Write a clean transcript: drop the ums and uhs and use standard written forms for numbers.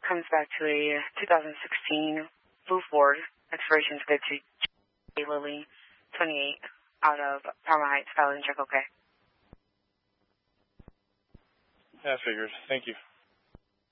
comes back to a 2016 Blue Ford. Expiration is good to J. Lily, 28, out of Palmer Heights, Skyline, check okay. Yeah, figures. Thank you.